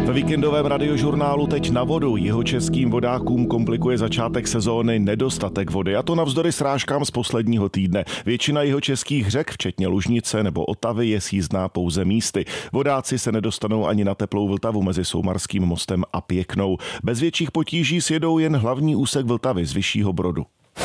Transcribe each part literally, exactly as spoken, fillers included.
Ve víkendovém radiožurnálu Teď na vodu jihočeským vodákům komplikuje začátek sezóny nedostatek vody, a to navzdory srážkám z posledního týdne. Většina jihočeských řek, včetně Lužnice nebo Otavy, je sjízdná pouze místy. Vodáci se nedostanou ani na teplou Vltavu mezi Soumarským mostem a Pěknou. Bez větších potíží sjedou jen hlavní úsek Vltavy z Vyššího Brodu.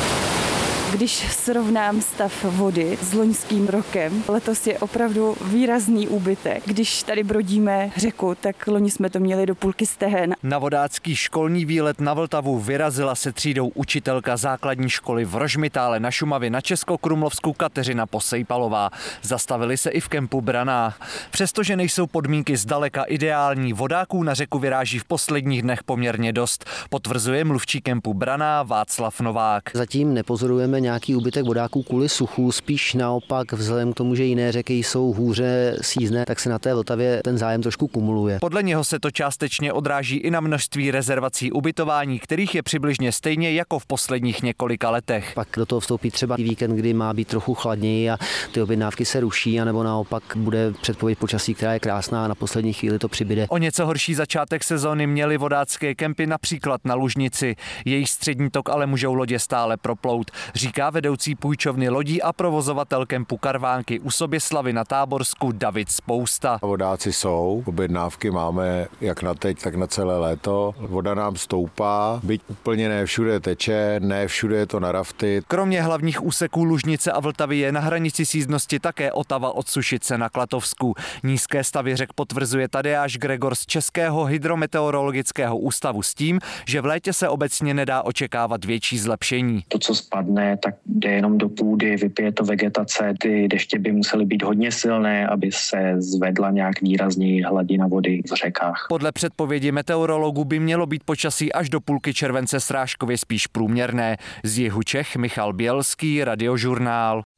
Když srovnám stav vody s loňským rokem, letos je opravdu výrazný úbytek. Když tady brodíme řeku, tak loni jsme to měli do půlky stehen. Na vodácký školní výlet na Vltavu vyrazila se třídou učitelka základní školy v Rožmitále na Šumavě na Českokrumlovsku Kateřina Posejpalová. Zastavili se i v kempu Branná. Přestože nejsou podmínky zdaleka ideální, vodáků na řeku vyráží v posledních dnech poměrně dost, potvrzuje mluvčí kempu Branná Václav Novák. Zatím nepozorujeme nějaký úbytek vodáků kvůli suchu, spíš naopak vzhledem k tomu, že jiné řeky jsou hůře sjízdné, tak se na té Vltavě ten zájem trošku kumuluje. Podle něho se to částečně odráží i na množství rezervací ubytování, kterých je přibližně stejně jako v posledních několika letech. Pak do toho vstoupí třeba víkend, kdy má být trochu chladněji a ty objednávky se ruší, anebo naopak bude předpověď počasí, která je krásná a na poslední chvíli to přibyde. O něco horší začátek sezóny měly vodácké kempy například na Lužnici. Jejich střední tok ale můžou lodě stále proplout, říká vedoucí půjčovny lodí a provozovatel kempu Karvánky u Soběslavy na Táborsku David Spousta. Vodáci jsou, objednávky máme jak na teď, tak na celé léto. Voda nám stoupá, byť úplně ne všude teče, ne všude je to na rafty. Kromě hlavních úseků Lužnice a Vltavy je na hranici sízdnosti také Otava od Sušice na Klatovsku. Nízké stavy řek potvrzuje Tadeáš Gregor z Českého hydrometeorologického ústavu s tím, že v létě se obecně nedá očekávat větší zlepšení. To, co spadne, tak jde jenom do půdy, vypije to vegetace. Ty deště by musely být hodně silné, aby se zvedla nějak výrazněji hladina vody v řekách. Podle předpovědi meteorologů by mělo být počasí až do půlky července srážkově spíš průměrné. Z jihu Čech Michal Bělský, Radiožurnál.